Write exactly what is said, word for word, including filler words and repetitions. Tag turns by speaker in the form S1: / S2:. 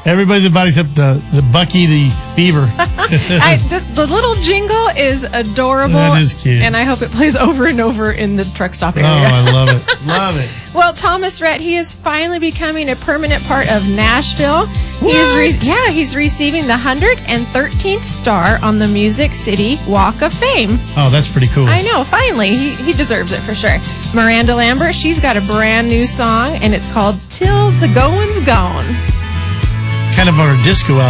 S1: Everybody's about except the, the Bucky the Beaver.
S2: I, the, the little jingle is adorable.
S1: That is cute.
S2: And I hope it plays over and over in the truck stop area.
S1: Oh, I love it. Love it.
S2: Well, Thomas Rhett, he is finally becoming a permanent part of Nashville. He is re- yeah, he's receiving the one hundred thirteenth star on the Music City Walk of Fame.
S1: Oh, that's pretty cool.
S2: I know, finally. He, he deserves it for sure. Miranda Lambert, she's got a brand new song, and it's called Till the Goin's Gone.
S1: Kind of our disco